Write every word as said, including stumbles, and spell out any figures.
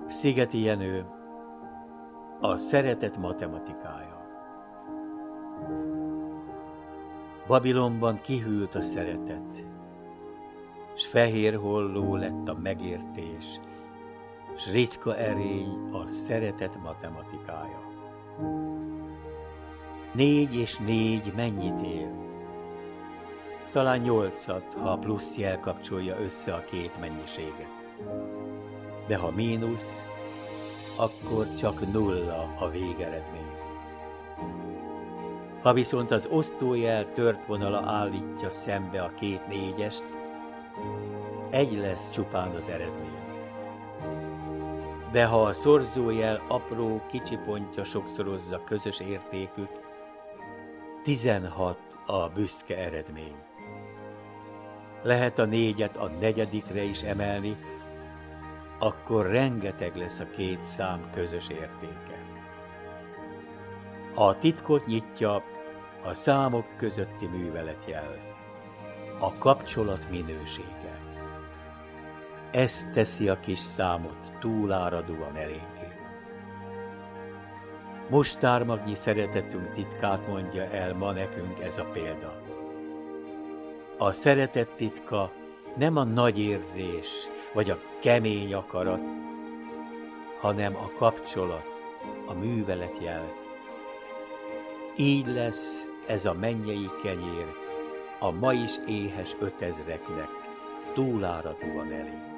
Szigeti Jenő, a szeretet matematikája. Babilonban kihűlt a szeretet, s fehér holló lett a megértés, s ritka erény a szeretet matematikája. Négy és négy mennyit ér? Talán nyolcat, ha a plusz jel kapcsolja össze a két mennyiséget. De ha mínusz, akkor csak nulla a végeredmény. Ha viszont az osztójel tört vonala állítja szembe a két négyest, egy lesz csupán az eredmény. De ha a szorzójel apró kicsi pontja sokszorozza közös értékük, tizenhat a büszke eredmény. Lehet a négyet a negyedikre is emelni, akkor rengeteg lesz a két szám közös értéke. A titkot nyitja a számok közötti műveletjel, a kapcsolat minősége. Ez teszi a kis számot túláradóan eléggé. Mostármagnyi szeretetünk titkát mondja el ma nekünk ez a példa. A szeretet titka nem a nagy érzés vagy a kemény akarat, hanem a kapcsolat, a műveletjel. Így lesz ez a mennyei kenyér a ma is éhes ötezreknek túláradóan elég.